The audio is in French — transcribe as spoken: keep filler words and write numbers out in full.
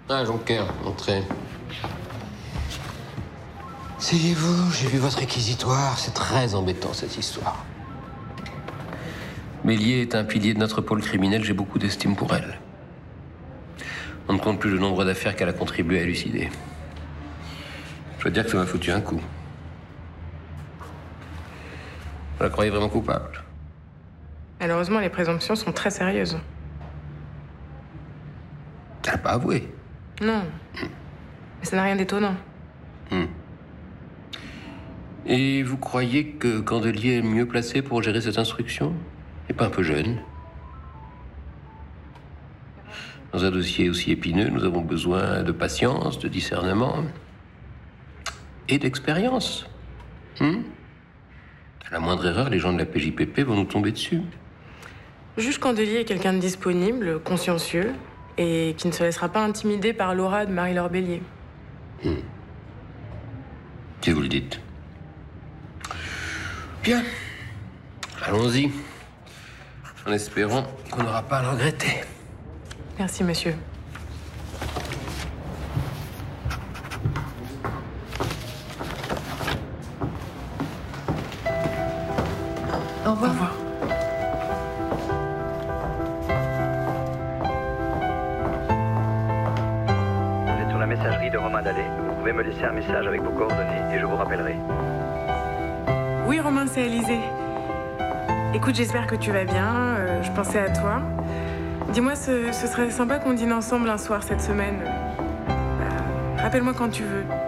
Ah, Jonker, entrez. Asseyez-vous, j'ai vu votre réquisitoire. C'est très embêtant, cette histoire. Bélier est un pilier de notre pôle criminel, j'ai beaucoup d'estime pour elle. On ne compte plus le nombre d'affaires qu'elle a contribué à élucider. Je veux dire que ça m'a foutu un coup. Je la croyais vraiment coupable. Malheureusement, les présomptions sont très sérieuses. Elle n'a pas avoué. Non. Mais ça n'a rien d'étonnant. Hmm. Et vous croyez que Candelier est mieux placé pour gérer cette instruction? Il n'est pas un peu jeune? Dans un dossier aussi épineux, nous avons besoin de patience, de discernement et d'expérience. Hmm? À la moindre erreur, les gens de la P J P P vont nous tomber dessus. Juge Candelier est quelqu'un de disponible, consciencieux, et qui ne se laissera pas intimider par l'aura de Marie-Laure Bélier. Hmm. Si vous le dites. Bien. Allons-y. En espérant qu'on n'aura pas à le regretter. Merci, monsieur. Au revoir. Au revoir. Vous êtes sur la messagerie de Romain Dallet. Vous pouvez me laisser un message avec vos coordonnées et je vous rappellerai. Oui, Romain, c'est Alizé. Écoute, j'espère que tu vas bien. Euh, je pensais à toi. Dis-moi, ce, ce serait sympa qu'on dîne ensemble un soir cette semaine. Euh, Rappelle-moi quand tu veux.